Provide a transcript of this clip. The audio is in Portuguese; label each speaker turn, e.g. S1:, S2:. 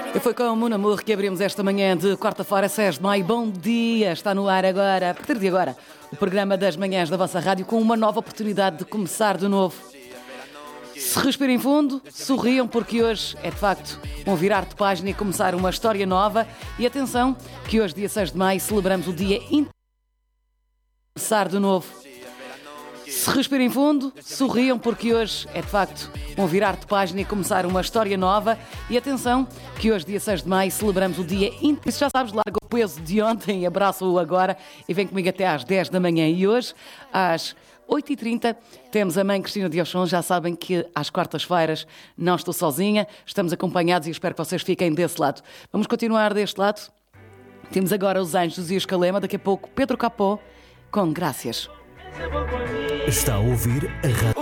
S1: E foi com o Mon Amour que abrimos esta manhã de quarta-feira, 6 de maio. Bom dia! Está no ar agora, a partir de agora, o programa das manhãs da vossa rádio com uma nova oportunidade de começar de novo. Se respirem fundo, sorriam porque hoje é de facto um virar de página e começar uma história nova. E atenção que hoje, dia 6 de maio, celebramos o Dia Internacional de Começar de Novo. Se respirem fundo, sorriam porque hoje é de facto um virar de página e começar uma história nova. E atenção que hoje, dia 6 de maio, celebramos o Dia Internacional. Já sabes, larga o peso de ontem, abraça-o agora e vem comigo até às 10 da manhã. E hoje, às 8h30, temos a mãe Cristina de Auchon. Já sabem que às quartas-feiras não estou sozinha, estamos acompanhados e espero que vocês fiquem desse lado. Vamos continuar deste lado. Temos agora os Anjos e os Calema, daqui a pouco Pedro Capó com Graças.
S2: Está a ouvir a rádio.